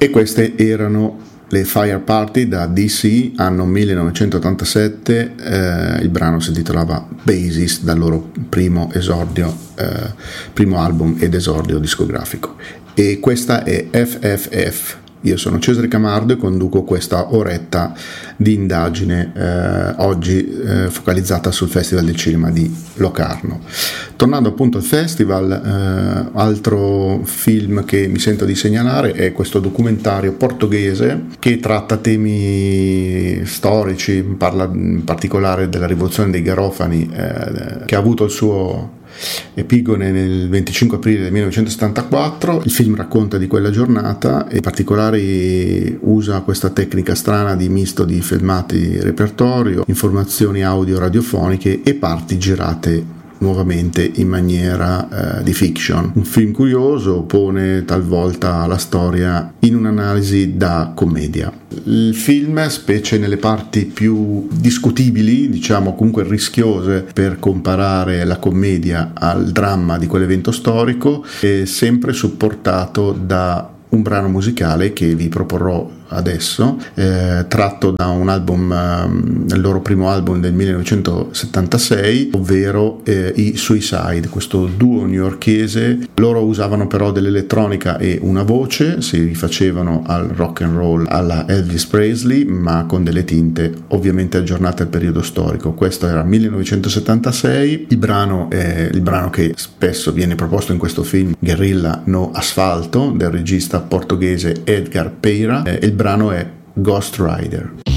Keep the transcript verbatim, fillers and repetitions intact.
E queste erano le Fire Party da D C, anno millenovecentottantasette. Eh, il brano si intitolava Basis, dal loro primo esordio, eh, primo album ed esordio discografico. E questa è F F F. Io sono Cesare Camardo e conduco questa oretta di indagine eh, oggi eh, focalizzata sul Festival del Cinema di Locarno. Tornando appunto al festival, eh, altro film che mi sento di segnalare è questo documentario portoghese che tratta temi storici, parla in particolare della rivoluzione dei Garofani, eh, che ha avuto il suo epigone nel venticinque aprile del millenovecentosettantaquattro. Il film racconta di quella giornata e in particolare usa questa tecnica strana di misto di filmati repertorio, informazioni audio radiofoniche e parti girate nuovamente in maniera eh, di fiction. Un film curioso, pone talvolta la storia in un'analisi da commedia. Il film, specie nelle parti più discutibili, diciamo comunque rischiose per comparare la commedia al dramma di quell'evento storico, è sempre supportato da un brano musicale che vi proporrò adesso, eh, tratto da un album, um, il loro primo album del millenovecentosettantasei, ovvero eh, i Suicide, questo duo newyorkese. Loro usavano però dell'elettronica e una voce, si rifacevano al rock and roll alla Elvis Presley, ma con delle tinte ovviamente aggiornate al periodo storico. Questo era millenovecentosettantasei. Il brano è il brano che spesso viene proposto in questo film, Guerrilla no Asfalto, del regista portoghese Edgar Peira. Eh, il brano è Ghost Rider.